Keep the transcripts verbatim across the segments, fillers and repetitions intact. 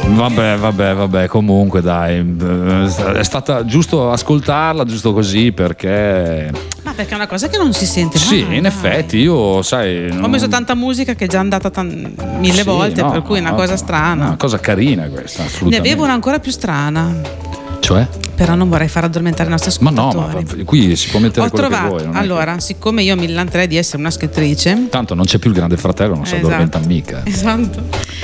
Vabbè, vabbè, vabbè, comunque dai, è stata giusto ascoltarla, giusto così, perché... Ma perché è una cosa che non si sente mai. Sì, in dai. effetti, io, sai... Ho non... messo tanta musica che è già andata tan- mille Sì, volte, no, per cui è una no, cosa no, strana. Una cosa carina questa, Ne assolutamente. avevo una ancora più strana, Cioè? però non vorrei far addormentare i nostri Ma no, ascoltatori. ma qui si può mettere Ho quello trovato, che vuoi. non è allora, che- siccome io mi lanterei di essere una scrittrice, Tanto non c'è più il grande fratello, non si Esatto. addormenta mica. Esatto.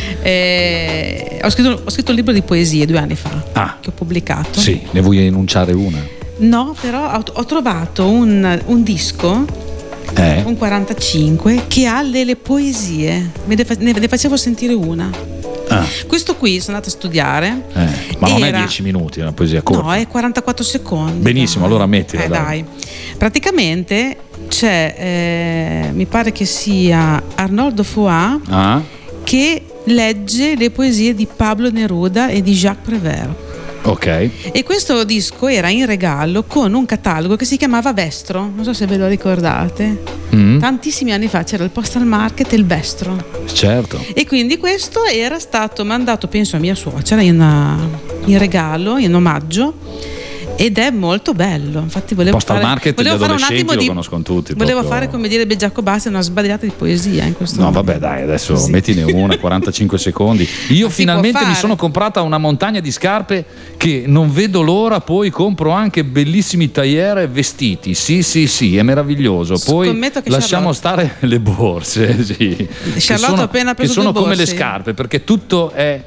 Eh, ho, scritto, ho scritto un libro di poesie due anni fa, Ah. che ho pubblicato. Sì, ne vuoi enunciare una? No, però ho, ho trovato un, un disco, Eh? un quarantacinque, che ha delle poesie. Me ne, fa- ne- ne facevo sentire una. Ah, Questo qui sono andata a studiare. eh. Ma non è Era- dieci minuti, è una poesia corta. No, è quarantaquattro secondi. Benissimo, dai. allora mettila, Eh, dai. dai. Praticamente c'è, eh, mi pare che sia Arnoldo Foà Ah? che legge le poesie di Pablo Neruda e di Jacques Prévert. Ok. E questo disco era in regalo con un catalogo che si chiamava Vestro, non so se ve lo ricordate. Mm, Tantissimi anni fa c'era il Postal Market e il Vestro. certo. E quindi questo era stato mandato, penso, a mia suocera in, in regalo, in omaggio. Ed è molto bello. Infatti volevo Postal fare, Market, volevo gli fare un adolescenti attimo lo di, conoscono tutti, volevo proprio. fare, come dire, Beggiaco Bassi, una sbagliata di poesia in questo No, momento. vabbè, dai, adesso Sì. mettine una, quarantacinque secondi. Io Ma si finalmente può mi fare. sono comprata una montagna di scarpe che non vedo l'ora, poi compro anche bellissimi tailleur e vestiti. Sì, sì, sì, è meraviglioso. Poi Scommetto che lasciamo Charlotte- stare le borse, sì. Che Charlotte sono, ha appena che preso sono due come le borse. scarpe, perché tutto è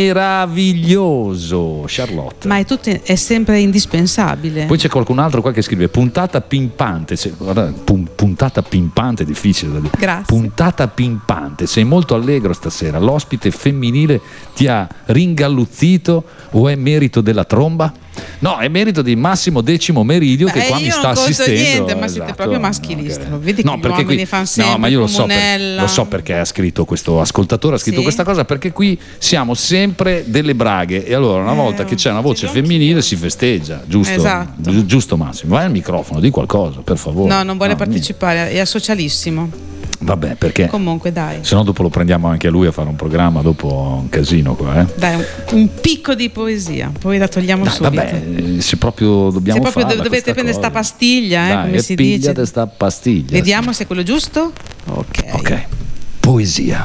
meraviglioso, Charlotte. Ma è, tutto, è sempre indispensabile. Poi c'è qualcun altro qua che scrive puntata pimpante. Se- guarda, pun- puntata pimpante è difficile da dire. Grazie. Puntata pimpante, sei molto allegro stasera. L'ospite femminile ti ha ringalluzzito o è merito della tromba? No, è merito di Massimo Decimo Meridio Beh, che qua io mi sta non conto assistendo. niente, ma siete Esatto. proprio maschilista. Ok. Lo vedi che gli perché uomini qui, fanno no, sempre ma io lo so, per- comunella. lo so perché ha scritto questo ascoltatore, ha scritto Sì. questa cosa, perché qui siamo sempre delle braghe e allora una Eh, volta che c'è una voce ce l'ho femminile anch'io. si festeggia, giusto? Esatto. Gi- giusto Massimo, vai al microfono, di qualcosa, per favore. No, non vuole No, partecipare, è socialissimo. niente. Vabbè, perché Comunque, dai. se no dopo lo prendiamo anche a lui a fare un programma, dopo un casino qua, eh. Dai, un, un picco di poesia, poi la togliamo Dai, subito. vabbè, eh, se proprio dobbiamo Se proprio farla dov- dovete questa prendere sta cosa. pastiglia, eh, Dai, come e si pigliate dice. sta pastiglia. Vediamo se è quello giusto. Ok. Ok, poesia.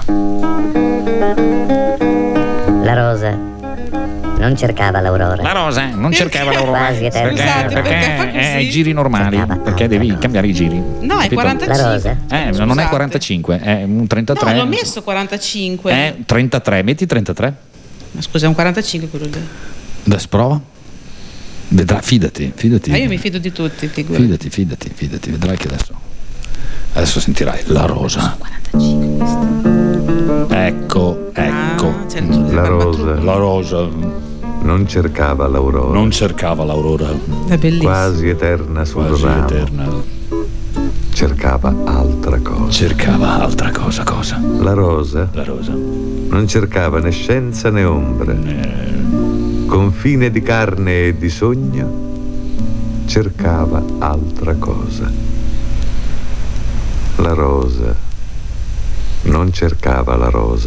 La rosa non cercava l'aurora. La rosa non cercava l'aurora Quasi eterna. perché, Scusate, perché fa perché così? è ai giri normali, Cercava perché devi altra cambiare i giri. No, è capito? quarantacinque. La rosa? Eh, non è Scusate. quarantacinque, è un trentatré. No, l'ho messo quarantacinque. È trentatré, metti trentatré. Ma scusa, è un quarantacinque quello lì. Adesso prova. Vedrai, fidati, fidati. Ma io mi fido di tutti, figurati. Fidati, fidati, fidati, vedrai che adesso. Adesso sentirai la rosa. quarantacinque questo. Ecco, ecco. Ah, c'è il- La rosa La rosa non cercava l'aurora, non cercava l'aurora, È bellissimo. quasi eterna sul quasi ramo, eterna. cercava altra cosa. Cercava altra cosa, cosa? La rosa La rosa. non cercava né scienza né ombra, Eh, confine di carne e di sogno, cercava altra cosa. La rosa non cercava la rosa,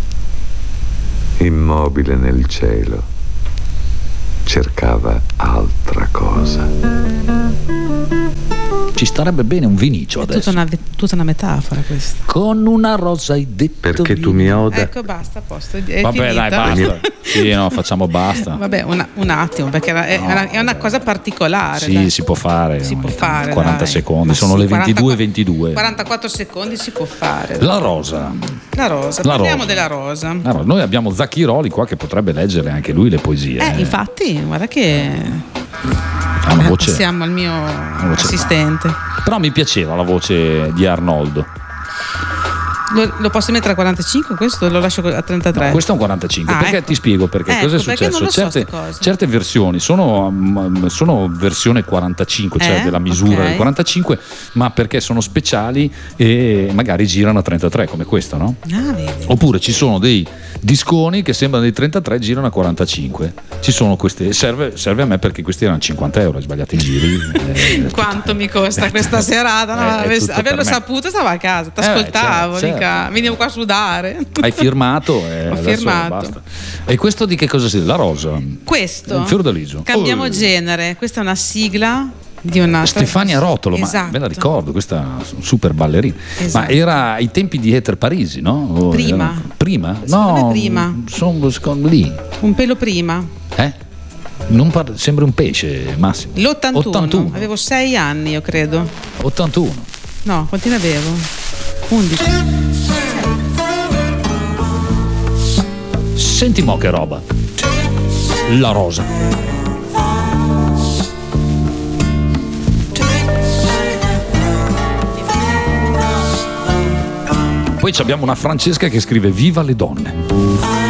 immobile nel cielo, cercava altra cosa. Ci starebbe bene un vinicio È adesso. tutta una, tutta una metafora questa. Con una rosa hai detto Perché tu vino. mi oda. Ecco, basta, a posto. È Vabbè, finita. dai, basta. Sì, no, facciamo basta. Vabbè, una- un attimo, perché era- è, No, una, è una cosa particolare. Sì, dai. si può fare. Si no? può fare. quaranta dai. secondi, Ma sono sì, le ventidue e quarantaquattro ventidue. quarantaquattro secondi si può fare. La rosa. La rosa, La parliamo rosa. della rosa. Allora, noi abbiamo Zacchiroli qua che potrebbe leggere anche lui le poesie. Eh, infatti, guarda che ha una voce. siamo al mio voce- assistente. Però mi piaceva la voce di Arnoldo. Lo, lo posso mettere a quarantacinque questo? Lo lascio a trentatré? No, questo è un quarantacinque. Ah, perché ecco. ti spiego perché Ecco, cosa è perché non successo? lo so certe, ste cose. certe versioni sono, mm, sono versione quarantacinque, cioè Eh, della misura ok. del quarantacinque, ma perché sono speciali e magari girano a trentatré come questa, no? Ah, vedi. Oppure ci sono dei disconi che sembrano dei trentatré e girano a quarantacinque. Ci sono queste, serve, serve a me perché questi erano cinquanta euro, hai sbagliato i giri. eh, Quanto mi costa questa serata? No, Eh, è ave- tutto averlo per me. saputo stavo a casa, ti Eh, ascoltavo, certo, mica mica, venivo qua a sudare. Hai firmato e Ho adesso firmato. basta. E questo di che cosa si? La rosa. Questo, Il fiordaliso. cambiamo Oh. genere, questa è una sigla di una Stefania Rotolo, esatto. ma me la ricordo, questa super ballerina. Esatto. Ma era ai tempi di Ether Parisi, no? O Prima. era- Prima? Secondo No, me prima. Sono secondo lì. Un pelo prima, Eh? Non par- sembra un pesce, Massimo. l'ottantuno, ottantuno. avevo sei anni io credo. ottantuno. No, quanti ne avevo? undici. Senti mo che roba. La rosa. Poi abbiamo una Francesca che scrive: viva le donne.